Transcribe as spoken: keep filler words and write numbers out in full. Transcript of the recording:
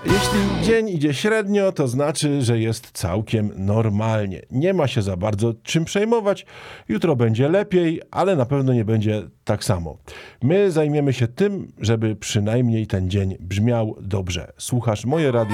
Jeśli dzień idzie średnio, to znaczy, że jest całkiem normalnie. Nie ma się za bardzo czym przejmować. Jutro będzie lepiej, ale na pewno nie będzie tak samo. My zajmiemy się tym, żeby przynajmniej ten dzień brzmiał dobrze. Słuchasz Moje Radio.